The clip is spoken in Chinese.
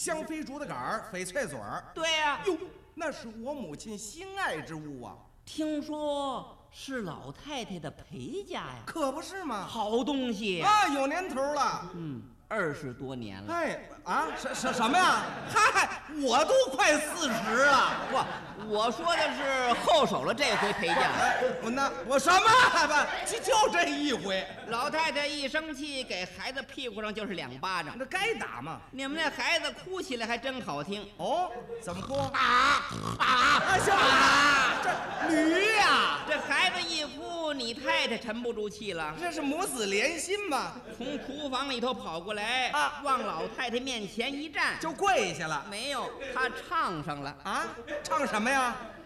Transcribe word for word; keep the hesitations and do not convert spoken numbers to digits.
香妃竹的杆儿，翡翠嘴儿。 对呀、 哟，那是我母亲心爱之物啊！ 听说是老太太的陪嫁呀， 可不是吗？ 好东西啊，有年头了。 嗯，二十多年了。 哎啊，什什什么呀？嗨，我都快四十了。 不，我说的是后手了，这回陪嫁。 哎，我那我什么吧？就就这一回， 老太太一生气，给孩子屁股上就是两巴掌。 这该打嘛。 你们那孩子哭起来还真好听。 哦，怎么哭？ 啊啊！ 行了，这驴呀， 这孩子一哭，你太太沉不住气了， 这是母子连心嘛， 从厨房里头跑过来啊往老太太面前一站， 就跪下了。 没有，她唱上了。 啊，唱什么呀？